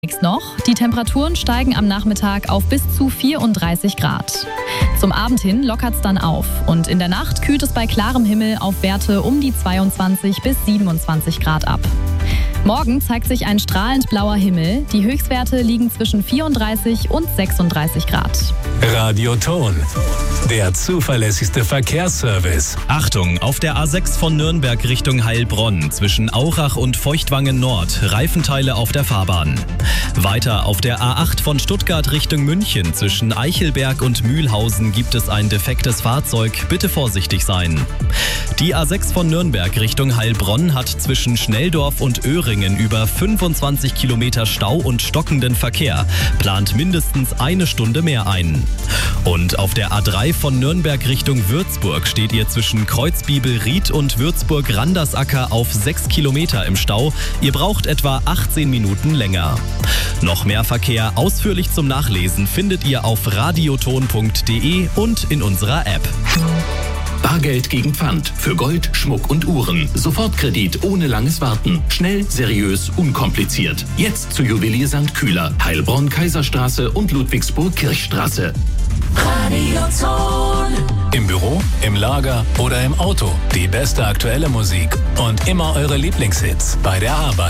Noch. Die Temperaturen steigen am Nachmittag auf bis zu 34 Grad. Zum Abend hin lockert es dann auf und in der Nacht kühlt es bei klarem Himmel auf Werte um die 22 bis 27 Grad ab. Morgen zeigt sich ein strahlend blauer Himmel. Die Höchstwerte liegen zwischen 34 und 36 Grad. Radio Ton, der zuverlässigste Verkehrsservice. Achtung, auf der A6 von Nürnberg Richtung Heilbronn zwischen Aurach und Feuchtwangen Nord, Reifenteile auf der Fahrbahn. Weiter auf der A8 von Stuttgart Richtung München zwischen Eichelberg und Mühlhausen gibt es ein defektes Fahrzeug, bitte vorsichtig sein. Die A6 von Nürnberg Richtung Heilbronn hat zwischen Schnelldorf und Öhringen über 25 Kilometer Stau und stockenden Verkehr, plant mindestens eine Stunde mehr ein. Und auf der A3 von Nürnberg Richtung Würzburg steht ihr zwischen Kreuzbibel-Ried und Würzburg-Randersacker auf 6 Kilometer im Stau. Ihr braucht etwa 18 Minuten länger. Noch mehr Verkehr ausführlich zum Nachlesen findet ihr auf radioton.de und in unserer App. Bargeld gegen Pfand. Für Gold, Schmuck und Uhren. Sofortkredit ohne langes Warten. Schnell, seriös, unkompliziert. Jetzt zu Juwelier St. Kühler, Heilbronn, Kaiserstraße und Ludwigsburg-Kirchstraße. Radio Ton. Im Büro, im Lager oder im Auto. Die beste aktuelle Musik und immer eure Lieblingshits bei der Arbeit.